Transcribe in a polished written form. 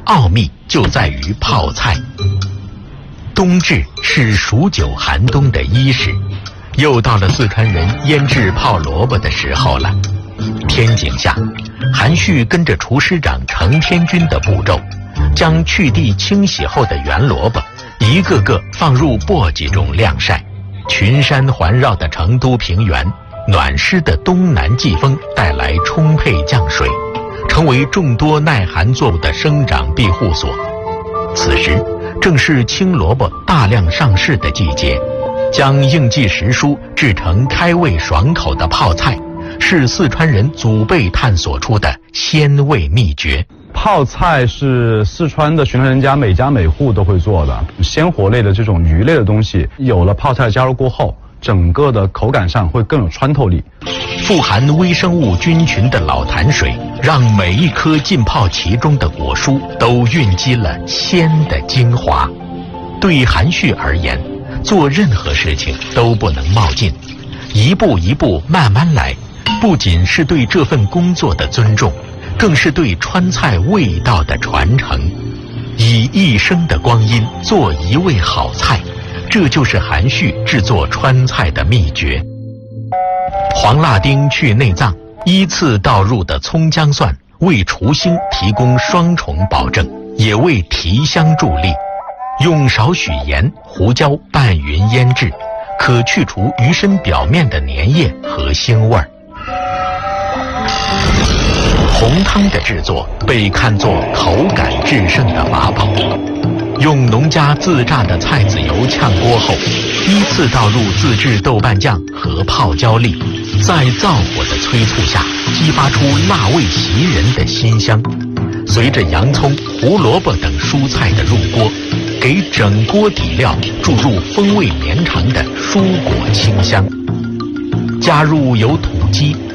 奥秘就在于泡菜。冬至是数九寒冬的伊始，又到了四川人腌制泡萝卜的时候了。天井下，韩旭跟着厨师长程天军的步骤，将去蒂清洗后的圆萝卜一个个放入簸箕中晾晒。群山环绕的成都平原，暖湿的东南季风带来充沛降水，成为众多耐寒作物的生长庇护所。此时正是青萝卜大量上市的季节，将应季时蔬制成开胃爽口的泡菜，是四川人祖辈探索出的鲜味秘诀。 泡菜是四川的寻常人家每家每户都会做的，鲜活类的这种鱼类的东西，有了泡菜加入过后，整个的口感上会更有穿透力。 富含微生物菌群的老潭水，让每一颗浸泡其中的果蔬都蕴积了鲜的精华。对韩旭而言，做任何事情都不能冒进，一步一步慢慢来，不仅是对这份工作的尊重，更是对川菜味道的传承。以一生的光阴做一味好菜，这就是韩旭制作川菜的秘诀。黄辣丁去内脏，依次倒入的葱姜蒜为厨腥提供双重保证，也为提香助力。用少许盐、胡椒拌匀腌制，可去除鱼身表面的粘液和腥味儿。红汤的制作被看作口感制胜的法宝。用农家自榨的菜籽油炝锅后，依次倒入自制豆瓣酱和泡椒粒，在灶火的催促下，激发出辣味袭人的馨香。随着洋葱、胡萝卜等蔬菜的入锅，给整锅底料注入风味绵长的蔬果清香。加入有土鸡、